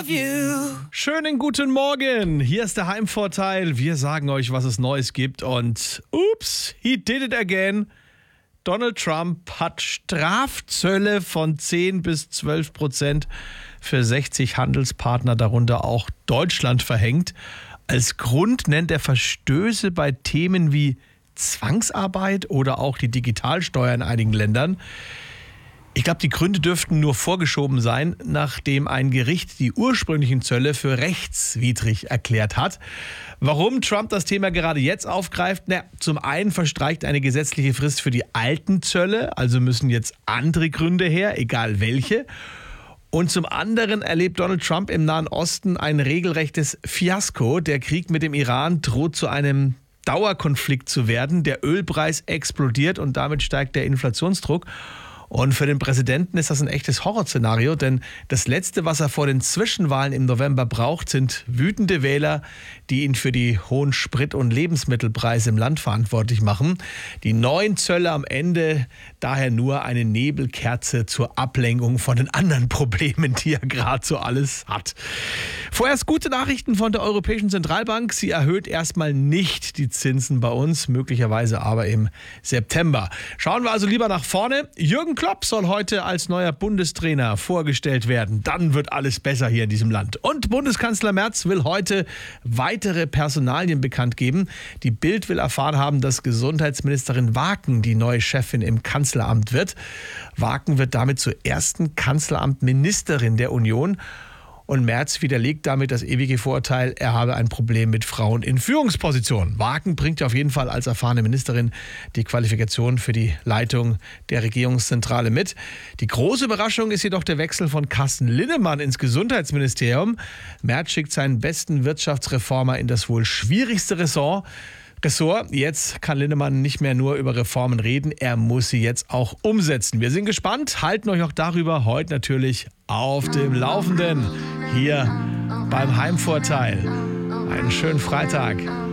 of you. Schönen guten Morgen. Hier ist der Heimvorteil. Wir sagen euch, was es Neues gibt. Und ups, he did it again. Donald Trump hat Strafzölle von 10 bis 12% für 60 Handelspartner, darunter auch Deutschland, verhängt. Als Grund nennt er Verstöße bei Themen wie Zwangsarbeit oder auch die Digitalsteuer in einigen Ländern. Ich glaube, die Gründe dürften nur vorgeschoben sein, nachdem ein Gericht die ursprünglichen Zölle für rechtswidrig erklärt hat. Warum Trump das Thema gerade jetzt aufgreift? Zum einen verstreicht eine gesetzliche Frist für die alten Zölle, also müssen jetzt andere Gründe her, egal welche. Und zum anderen erlebt Donald Trump im Nahen Osten ein regelrechtes Fiasko. Der Krieg mit dem Iran droht zu einem Dauerkonflikt zu werden. Der Ölpreis explodiert und damit steigt der Inflationsdruck. Und für den Präsidenten ist das ein echtes Horrorszenario, denn das Letzte, was er vor den Zwischenwahlen im November braucht, sind wütende Wähler, die ihn für die hohen Sprit- und Lebensmittelpreise im Land verantwortlich machen. Die neuen Zölle am Ende daher nur eine Nebelkerze zur Ablenkung von den anderen Problemen, die er gerade so alles hat. Vorerst gute Nachrichten von der Europäischen Zentralbank. Sie erhöht erstmal nicht die Zinsen bei uns, möglicherweise aber im September. Schauen wir also lieber nach vorne. Jürgen Klopp soll heute als neuer Bundestrainer vorgestellt werden. Dann wird alles besser hier in diesem Land. Und Bundeskanzler Merz will heute weitere Personalien bekannt geben. Die Bild will erfahren haben, dass Gesundheitsministerin Waken die neue Chefin im Kanzleramt wird. Waken wird damit zur ersten Kanzleramtministerin der Union. Und Merz widerlegt damit das ewige Vorurteil, er habe ein Problem mit Frauen in Führungspositionen. Waken bringt auf jeden Fall als erfahrene Ministerin die Qualifikation für die Leitung der Regierungszentrale mit. Die große Überraschung ist jedoch der Wechsel von Carsten Linnemann ins Gesundheitsministerium. Merz schickt seinen besten Wirtschaftsreformer in das wohl schwierigste Ressort. Jetzt kann Linnemann nicht mehr nur über Reformen reden, er muss sie jetzt auch umsetzen. Wir sind gespannt, halten euch auch darüber heute natürlich auf dem Laufenden hier beim Heimvorteil. Einen schönen Freitag.